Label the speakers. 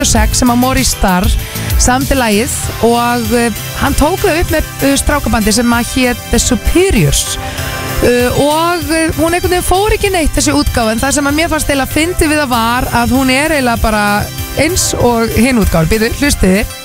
Speaker 1: 1996 sem að Maurice Starr samdi lagið og hann tók það upp með strákabandi sem að hét The Superiors og hún einhvern veginn fór ekki neitt þessi útgáfa, en það sem að mér fannst eiginlega fyndið við það var að hún eiginlega bara eins og hinn útgáfan. Býðu, hlustiði.